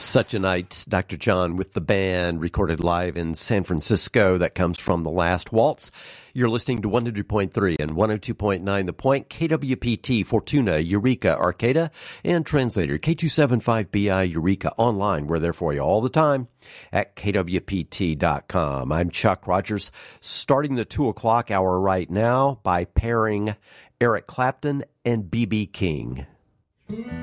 Such a Night, Dr. John with the band, recorded live in San Francisco. That comes from The Last Waltz. You're listening to 100.3 and 102.9 The Point, KWPT, Fortuna, Eureka, Arcata, and translator K275BI Eureka online. We're there for you all the time at kwpt.com. I'm Chuck Rogers, starting the 2 o'clock hour right now by pairing Eric Clapton and B.B. King.